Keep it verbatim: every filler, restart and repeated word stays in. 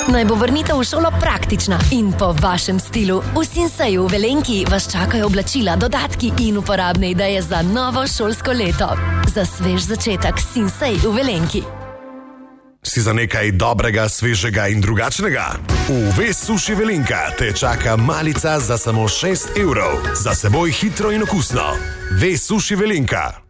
Naj bo vrnitev v šolo praktična in po vašem stilu. V Sinseju v Velenki vas čakajo oblačila, dodatki in uporabne ideje za novo šolsko leto. Za svež začetek Sinsej v Velenki. Si za nekaj dobrega, svežega in drugačnega? V Ves Suši Velenka te čaka malica za samo šest evrov. Za seboj hitro in okusno. Ves Suši Velenka.